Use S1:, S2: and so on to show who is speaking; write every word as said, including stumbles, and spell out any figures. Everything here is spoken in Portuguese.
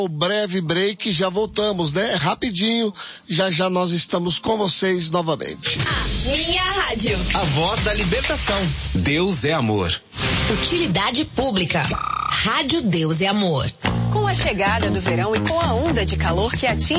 S1: O breve break, já voltamos, né? Rapidinho, já já nós estamos com vocês novamente.
S2: A minha rádio.
S3: A voz da libertação. Deus é amor.
S2: Utilidade pública. Rádio Deus é amor.
S4: Com a chegada do verão e com a onda de calor que atinge